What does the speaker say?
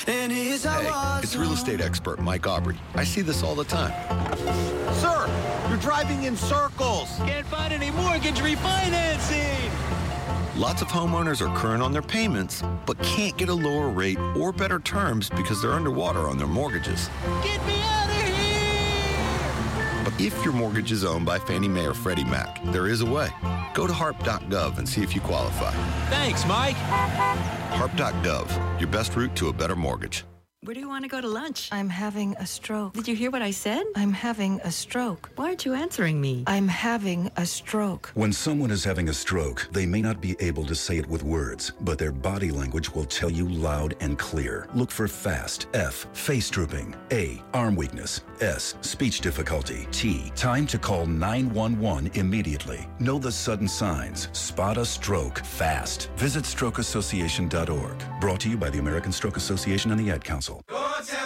And here's Hey, how it's real estate expert Mike Aubrey. I see this all the time. Sir, you're driving in circles. Can't find any mortgage refinancing. Lots of homeowners are current on their payments, but can't get a lower rate or better terms because they're underwater on their mortgages. Get me out of here! But if your mortgage is owned by Fannie Mae or Freddie Mac, there is a way. Go to HARP.gov and see if you qualify. Thanks, Mike. HARP.gov, your best route to a better mortgage. Where do you want to go to lunch? I'm having a stroke. Did you hear what I said? I'm having a stroke. Why aren't you answering me? I'm having a stroke. When someone is having a stroke, they may not be able to say it with words, but their body language will tell you loud and clear. Look for FAST. F, face drooping. A, arm weakness. S, speech difficulty. T, time to call 911 immediately. Know the sudden signs. Spot a stroke fast. Visit strokeassociation.org. Brought to you by the American Stroke Association and the Ad Council.